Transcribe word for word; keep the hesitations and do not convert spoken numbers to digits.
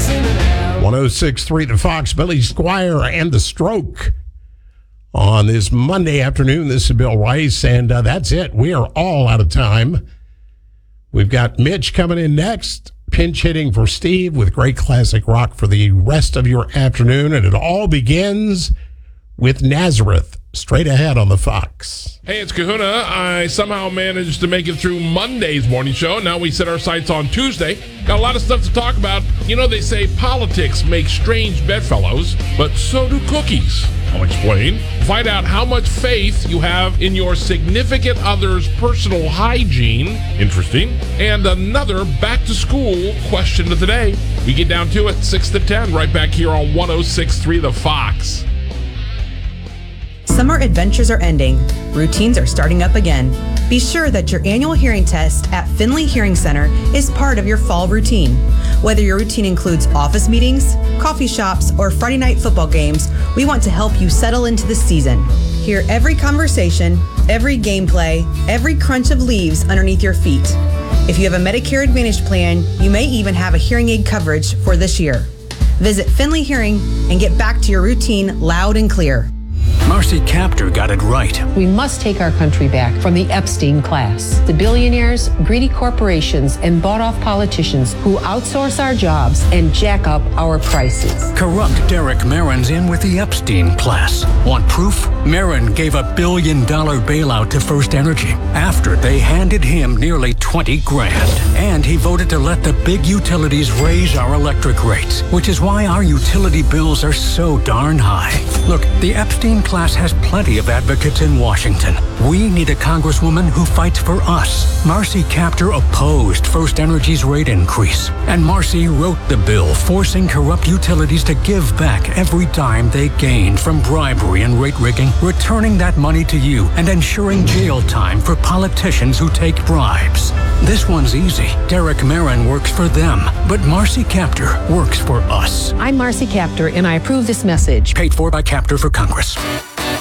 one oh six point three The Fox, Billy Squire and The Stroke. On this Monday afternoon, this is Bill Rice, and uh, that's it. We are all out of time. We've got Mitch coming in next, pinch hitting for Steve with great classic rock for the rest of your afternoon, and it all begins with Nazareth, straight ahead on The Fox. Hey, it's Kahuna. I somehow managed to make it through Monday's morning show. Now we set our sights on Tuesday. Got a lot of stuff to talk about. You know, they say politics make strange bedfellows, but so do cookies. I'll explain. Find out how much faith you have in your significant other's personal hygiene. Interesting. And another back-to-school question of the day. We get down to it, six to ten, right back here on one oh six point three The Fox. Summer adventures are ending. Routines are starting up again. Be sure that your annual hearing test at Finley Hearing Center is part of your fall routine. Whether your routine includes office meetings, coffee shops, or Friday night football games, we want to help you settle into the season. Hear every conversation, every gameplay, every crunch of leaves underneath your feet. If you have a Medicare Advantage plan, you may even have a hearing aid coverage for this year. Visit Finley Hearing and get back to your routine loud and clear. Marcy Kaptur got it right. We must take our country back from the Epstein class. The billionaires, greedy corporations, and bought-off politicians who outsource our jobs and jack up our prices. Corrupt Derek Marin's in with the Epstein class. Want proof? Marin gave a billion-dollar bailout to First Energy after they handed him nearly twenty grand. And he voted to let the big utilities raise our electric rates, which is why our utility bills are so darn high. Look, the Epstein class has plenty of advocates in Washington. We need a congresswoman who fights for us. Marcy Kaptur opposed First Energy's rate increase, and Marcy wrote the bill forcing corrupt utilities to give back every dime they gained from bribery and rate rigging, returning that money to you and ensuring jail time for politicians who take bribes. This one's easy. Derek Marin works for them, but Marcy Kaptur works for us. I'm Marcy Kaptur, and I approve this message. Paid for by Kaptur for Congress.